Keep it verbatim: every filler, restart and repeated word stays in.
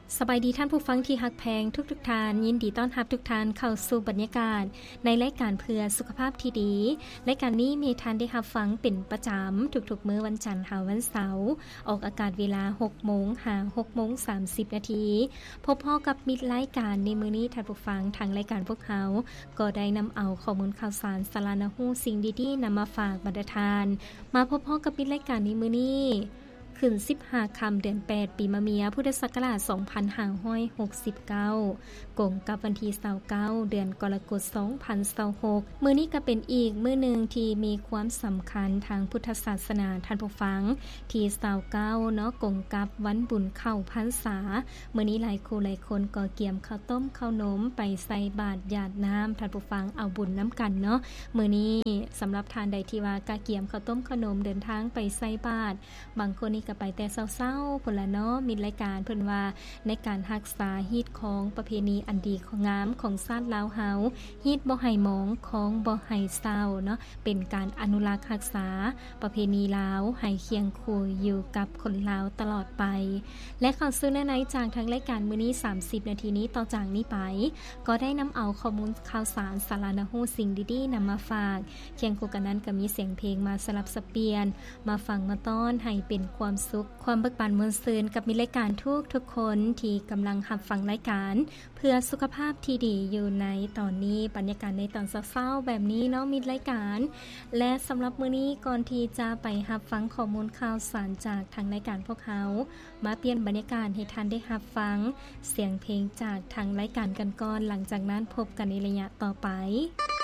สบายดีท่านผู้ฟังที่ฮักแพงทุกๆทท่านยินดีต้อนรับทุกท่านเข้าสู่บรรยากาศในรายการเพื่อสุขภาพที่ดีรายการนี้มีท่านได้รับฟังเป็นประจำทุกๆมื้อวันจันทร์ถึงวันเสาร์ออกอากาศเวลา หกโมง ถึง หกโมงสามสิบ นาทีพบพ่อกับมิตรรายการในมื้อนี้ท่านผู้ฟังทางรายการพวกเขาก็ได้นำเอาข้อมูลข่าวสารสาระน่ารู้สิ่งดีๆนำมาฝากบรรดาทานมาพบพ่อกับมิตรรายการในมื้อนี้ขึ้นสิบห้าค่ำเดือนแปดปีมะเมียพุทธศักราชสองพันห้าร้อยหกสิบเก้ากงกับวันที่ยี่สิบเก้าเดือนกรกฎาคมสองพันยี่สิบหกมื้อนี้ก็เป็นอีกมื้อหนึ่งที่มีความสำคัญทางพุทธศาสนาท่านผู้ฟังที่ยี่สิบเก้าเนาะกงกับวันบุญเข้าพรรษามื้อนี้หลายคู่หลายคนก็เกี่ยมข้าวต้มข้าวนมไปใส่บาตรหยาดน้ำท่านผู้ฟังเอาบุญน้ำกันเนาะมื้อนี้สำหรับทานใดที่ว่ากะเกี่ยมข้าวต้มข้าวนมเดินทางไปใส่บาตรบางคนนี่ก็ไปแต่เศร้าๆพุ่นละเนาะมีรายการเพิ่นว่าในการรักษาฮีตของประเพณีอันดีของงามของชาติลาวเฮาฮีตบ่ให้หมองของบ่ให้เศร้าเนาะเป็นการอนุรักษ์รักษาประเพณีลาวให้เคียงคู่อยู่กับคนลาวตลอดไปและข่าวซื้อในจากทางรายการมื้อนี้สามสิบนาทีนี้ต่อจากนี้ไปก็ได้นำเอาข้อมูลข่าวสารสาระน่ารู้สิ่งดีๆนำมาฝากเคียงคู่กันนั้นก็มีเสียงเพลงมาสลับสับเปลี่ยนมาฟังมาต้อนให้เป็นความสุขความเบิกบานมวลซื่นกับมีรายการทุกทุกคนที่กำลังรับฟังรายการเพื่อสุขภาพที่ดีอยู่ในตอนนี้บรรยากาศในตอนเศร้าๆแบบนี้เนาะมีรายการและสำหรับมื้อนี้ก่อนที่จะไปรับฟังข้อมูลข่าวสารจากทางรายการพวกเขามาเปลี่ยนบรรยากาศให้ท่านได้รับฟังเสียงเพลงจากทางรายการกันก่อนหลังจากนั้นพบกันในระยะต่อไป